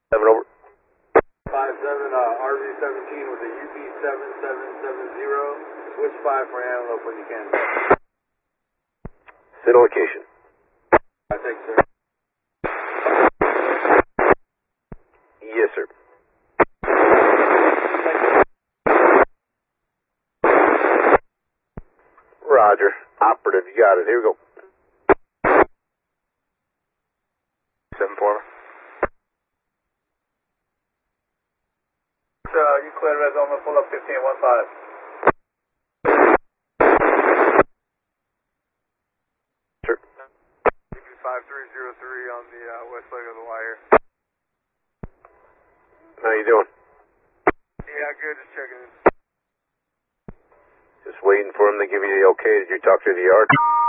7 over. 5-7, RV-17 with a UP-7770. Switch 5 for Antelope when you can. Sit location. I think, sir. Yes, sir. Roger. Operative, you got it. Here we go. 7 for me. You clear red zone, pull up 1515. Sure. UP-5303 on the west leg of the wire. How you doing? Yeah, good, just checking in. Just waiting for him to give you the okay. Did you talk to the yard?